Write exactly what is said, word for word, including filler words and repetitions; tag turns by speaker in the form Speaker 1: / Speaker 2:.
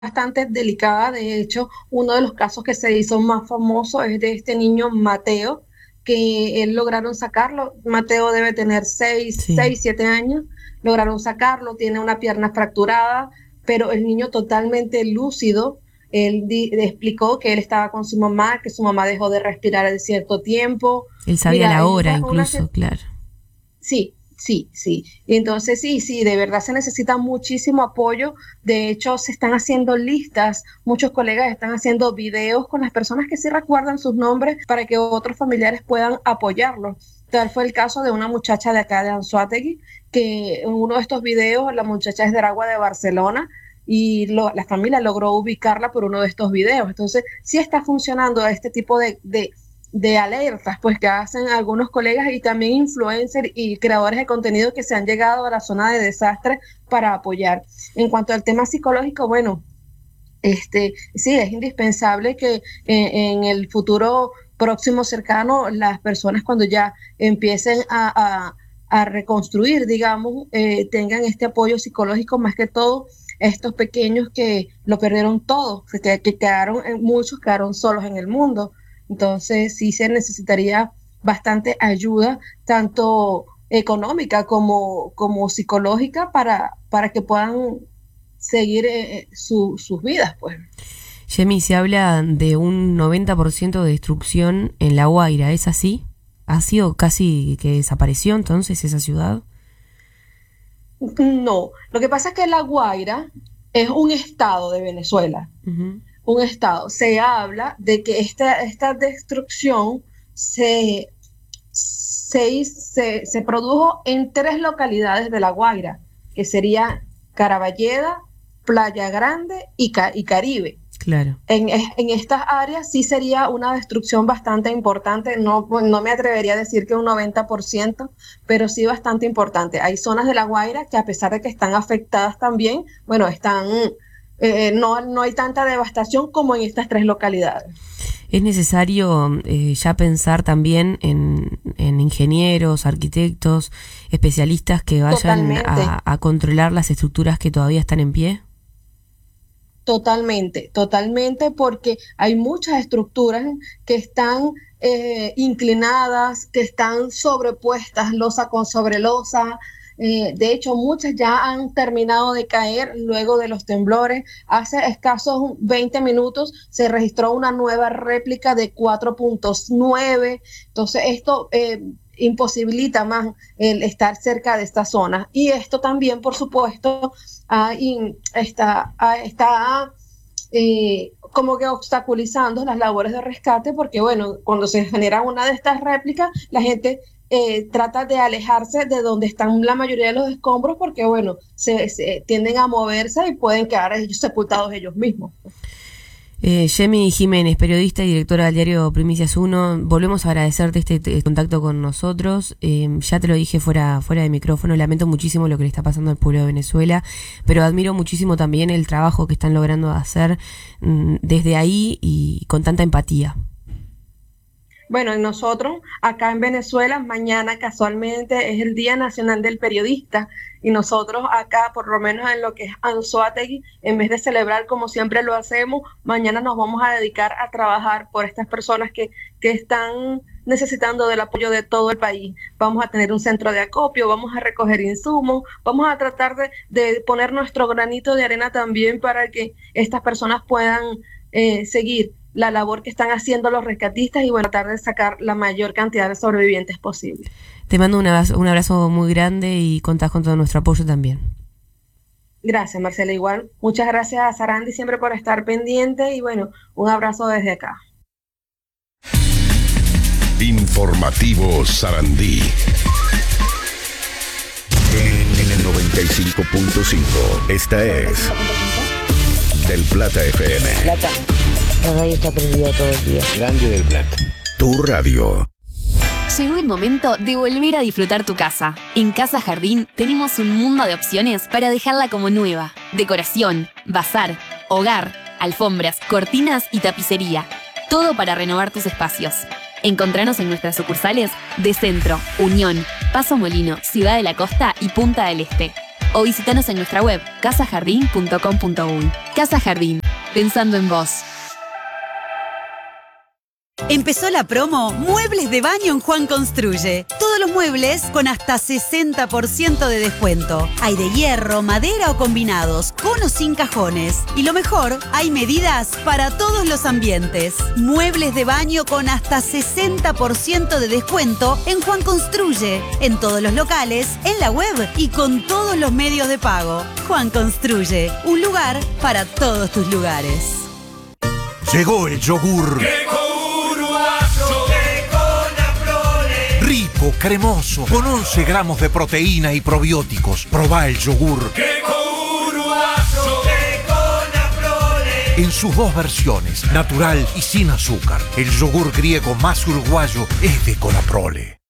Speaker 1: bastante delicada. De hecho, uno de los casos que se hizo más famoso es de este niño Mateo, que él lograron sacarlo. Mateo debe tener seis,
Speaker 2: Sí.
Speaker 1: seis, siete años. Lograron sacarlo, tiene una pierna fracturada, pero el niño totalmente lúcido. Él di- explicó que él estaba con su mamá, que su mamá dejó de respirar en cierto tiempo.
Speaker 2: Él sabía
Speaker 1: Mira,
Speaker 2: la
Speaker 1: es
Speaker 2: hora
Speaker 1: ba- una,
Speaker 2: incluso, claro.
Speaker 1: sí, sí, sí. Y entonces sí, sí, de verdad se necesita muchísimo apoyo. De hecho, se están haciendo listas, muchos colegas están haciendo videos con las personas que sí recuerdan sus nombres para que otros familiares puedan apoyarlos. Tal fue el caso de una muchacha de acá de Anzoátegui, que en uno de estos videos, la muchacha es de Aragua de Barcelona, y lo, la familia logró ubicarla por uno de estos videos. Entonces, sí está funcionando este tipo de, de de alertas, pues que hacen algunos colegas y también influencers y creadores de contenido que se han llegado a la zona de desastre para apoyar. En cuanto al tema psicológico, bueno, este, sí, es indispensable que eh, en el futuro próximo cercano las personas cuando ya empiecen a, a, a reconstruir, digamos, eh, tengan este apoyo psicológico más que todo estos pequeños que lo perdieron todo, que, que quedaron, muchos quedaron solos en el mundo. Entonces sí se necesitaría bastante ayuda, tanto económica como, como psicológica, para, para que puedan seguir eh, su, sus vidas, pues.
Speaker 2: Yemi, se habla de un noventa por ciento de destrucción en La Guaira, ¿es así? ¿Ha sido casi que desapareció entonces esa ciudad?
Speaker 1: No, lo que pasa es que La Guaira es un estado de Venezuela,
Speaker 2: Ujú.
Speaker 1: un estado. Se habla de que esta, esta destrucción se, se, se, se produjo en tres localidades de La Guaira, que sería Caraballeda, Playa Grande y, Ca- y Caribe.
Speaker 2: Claro.
Speaker 1: En, en estas áreas sí sería una destrucción bastante importante. No, no me atrevería a decir que un noventa por ciento, pero sí bastante importante. Hay zonas de La Guaira que, a pesar de que están afectadas también, bueno, están, eh, no, no hay tanta devastación como en estas tres localidades.
Speaker 2: Es necesario eh, ya pensar también en, en ingenieros, arquitectos, especialistas que vayan
Speaker 1: Totalmente.
Speaker 2: a, a controlar las estructuras que todavía están en pie.
Speaker 1: Totalmente, totalmente, porque hay muchas estructuras que están eh, inclinadas, que están sobrepuestas, losa con sobre losa. Eh, de hecho, muchas ya han terminado de caer luego de los temblores. Hace escasos veinte minutos se registró una nueva réplica de cuatro punto nueve. Entonces, esto eh, imposibilita más el estar cerca de esta zona. Y esto también, por supuesto, ah, y está, ah, está eh, como que obstaculizando las labores de rescate, porque bueno, cuando se genera una de estas réplicas, la gente eh, trata de alejarse de donde están la mayoría de los escombros, porque bueno, se, se tienden a moverse y pueden quedar ellos sepultados ellos mismos.
Speaker 2: Eh, Yemi Jiménez, periodista y directora del diario Primicias Uno, volvemos a agradecerte este, este contacto con nosotros. Eh, ya te lo dije fuera, fuera de micrófono, lamento muchísimo lo que le está pasando al pueblo de Venezuela, pero admiro muchísimo también el trabajo que están logrando hacer mm, desde ahí y con tanta empatía.
Speaker 1: Bueno, y nosotros acá en Venezuela, mañana casualmente es el Día Nacional del Periodista, y nosotros acá, por lo menos en lo que es Anzoátegui, en vez de celebrar como siempre lo hacemos, mañana nos vamos a dedicar a trabajar por estas personas que, que están necesitando del apoyo de todo el país. Vamos a tener un centro de acopio, vamos a recoger insumos, vamos a tratar de, de poner nuestro granito de arena también para que estas personas puedan eh, seguir la labor que están haciendo los rescatistas y bueno, tratar de sacar la mayor cantidad de sobrevivientes posible.
Speaker 2: Te mando un abrazo, un abrazo muy grande y contás con todo nuestro apoyo también.
Speaker 1: Gracias, Marcela. Igual, muchas gracias a Sarandi siempre por estar pendiente y bueno, un abrazo desde acá.
Speaker 3: Informativo Sarandí. En, en el noventa y cinco punto cinco. Esta es Del Plata F M.
Speaker 4: Plata. La radio está prendida todo el día.
Speaker 3: Grande del Plata. Tu radio.
Speaker 5: Llegó el momento de volver a disfrutar tu casa. En Casa Jardín tenemos un mundo de opciones para dejarla como nueva. Decoración, bazar, hogar, alfombras, cortinas y tapicería. Todo para renovar tus espacios. Encontranos en nuestras sucursales de Centro, Unión, Paso Molino, Ciudad de la Costa y Punta del Este. o visítanos en nuestra web casa jardín punto com punto uy. Casa Jardín, pensando en vos.
Speaker 6: Empezó la promo Muebles de Baño en Juan Construye. Todos los muebles con hasta sesenta por ciento de descuento. Hay de hierro, madera o combinados, con o sin cajones. Y lo mejor, hay medidas para todos los ambientes. Muebles de baño con hasta sesenta por ciento de descuento en Juan Construye. En todos los locales, en la web y con todos los medios de pago. Juan Construye, un lugar para todos tus lugares.
Speaker 7: Llegó el yogur. Rico, cremoso, con once gramos de proteína y probióticos. Probá el yogur. En sus dos versiones, natural y sin azúcar. El yogur griego más uruguayo es de Conaprole.